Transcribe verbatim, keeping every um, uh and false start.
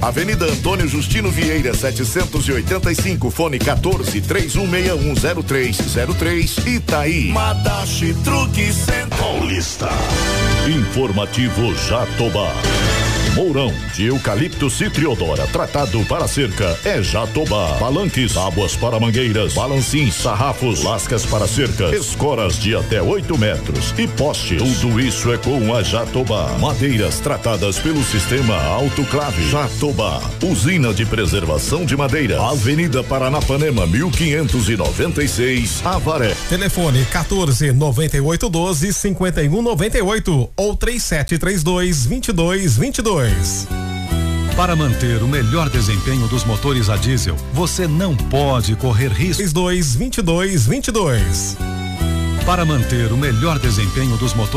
Avenida Antônio Justino Vieira, setecentos e oitenta e cinco, fone quatorze, três um seis um, zero três zero três, Itaí. Madashi Truque Center Paulista. Informativo Jatobá. Mourão de eucalipto citriodora, tratado para cerca, é Jatobá. Palanques, tábuas para mangueiras, balancins, sarrafos, lascas para cerca, escoras de até oito metros e postes. Tudo isso é com a Jatobá. Madeiras tratadas pelo sistema autoclave. Jatobá, usina de preservação de madeira. Avenida Paranapanema, mil quinhentos e noventa e seis, Avaré. Telefone quatorze, noventa e oito, doze, cinquenta e um, noventa e oito ou três sete três dois, vinte e dois, vinte e dois. Para manter o melhor desempenho dos motores a diesel, você não pode correr risco. vinte e dois, vinte e dois, vinte e dois. Para manter o melhor desempenho dos motores